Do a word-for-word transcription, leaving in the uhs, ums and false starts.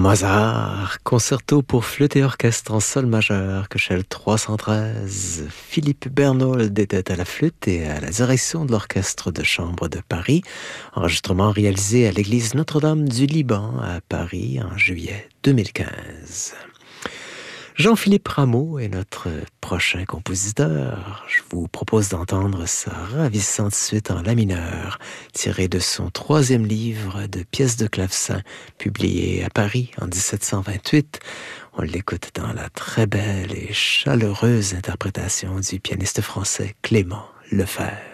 Mozart, concerto pour flûte et orchestre en sol majeur, Köchel trois cent treize. Philippe Bernold était à la flûte et à la direction de l'orchestre de chambre de Paris. Enregistrement réalisé à l'église Notre-Dame du Liban à Paris en juillet deux mille quinze. Jean-Philippe Rameau est notre prochain compositeur. Je vous propose d'entendre sa ravissante suite en la mineur, tirée de son troisième livre de pièces de clavecin, publié à Paris en dix-sept cent vingt-huit. On l'écoute dans la très belle et chaleureuse interprétation du pianiste français Clément Lefebvre.